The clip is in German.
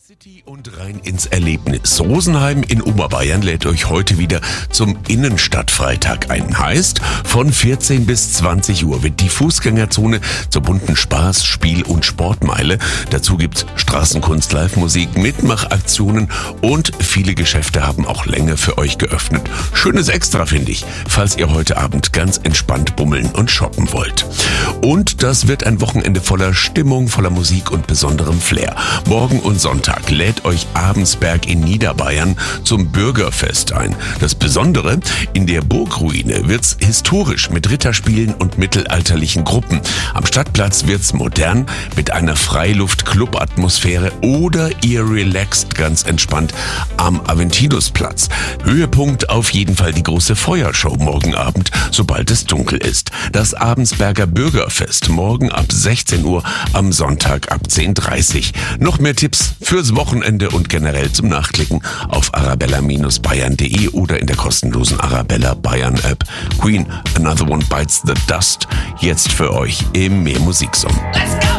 City und rein ins Erlebnis. Rosenheim in Oberbayern lädt euch heute wieder zum Innenstadtfreitag ein. Heißt, von 14 bis 20 Uhr wird die Fußgängerzone zur bunten Spaß-, Spiel- und Sportmeile. Dazu gibt's Straßenkunst, Live-Musik, Mitmachaktionen und viele Geschäfte haben auch länger für euch geöffnet. Schönes Extra, finde ich, falls ihr heute Abend ganz entspannt bummeln und shoppen wollt. Und das wird ein Wochenende voller Stimmung, voller Musik und besonderem Flair. Morgen und Sonntag lädt euch Abensberg in Niederbayern zum Bürgerfest ein. Das Besondere, in der Burgruine wird's historisch mit Ritterspielen und mittelalterlichen Gruppen. Am Stadtplatz wird's modern mit einer Freiluft-Club-Atmosphäre oder ihr relaxt ganz entspannt am Aventinusplatz. Höhepunkt auf jeden Fall die große Feuershow morgen Abend, sobald es dunkel ist. Das Abensberger Bürgerfest morgen ab 16 Uhr, am Sonntag ab 10:30 Uhr. Noch mehr Tipps fürs Wochenende und generell zum Nachklicken auf arabella-bayern.de oder in der kostenlosen Arabella Bayern App. Queen, Another One Bites the Dust, jetzt für euch im Mehr Musiksong. Let's go!